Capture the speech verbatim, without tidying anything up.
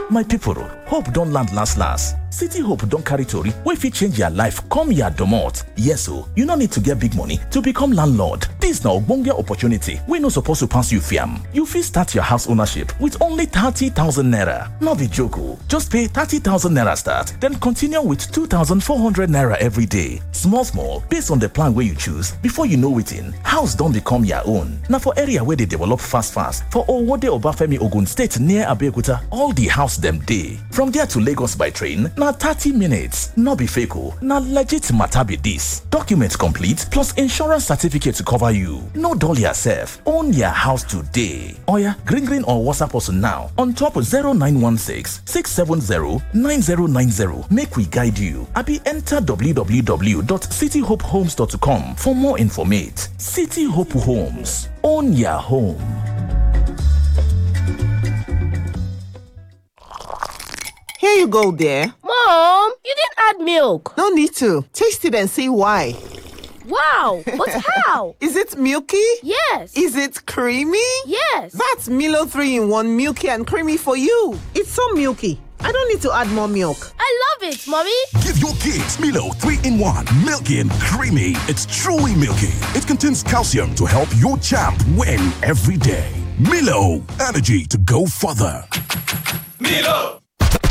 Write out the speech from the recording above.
My people, hope don land last last. City Hope don carry tori wey fit change your life come your domot. Yes o, you no need to get big money to become landlord. This na ogbonge opportunity wey no suppose to pass you fiam. You fit start your house ownership with only thirty thousand naira. No be joke o. Just pay thirty thousand naira start, then continue with two thousand four hundred naira every day. Small small, based on the plan wey you choose. Before you know wetin, house don become your own. Na for area wey dey develop fast fast for Owode Obafemi Ogun State near Abeokuta, all the house dem dey. From there to Lagos by train, na thirty minutes. No be fake o, na legit matter be this. Document complete plus insurance certificate to cover you. No dull yourself. Own your house today. Oya, green green or WhatsApp us now on top zero nine one six, six seven zero, nine zero nine zero. Make we guide you. Abi enter w w w dot city hope homes dot com for more information. City Hope Homes. Own your home. Here you go, dear. Mom, you didn't add milk. No need to. Taste it and see why. Wow, but how? Is it milky? Yes. Is it creamy? Yes. That's Milo three in one milky and creamy for you. It's so milky. I don't need to add more milk. I love it, Mommy. Give your kids Milo three in one, milky and creamy. It's truly milky. It contains calcium to help your champ win every day. Milo, energy to go further. Milo!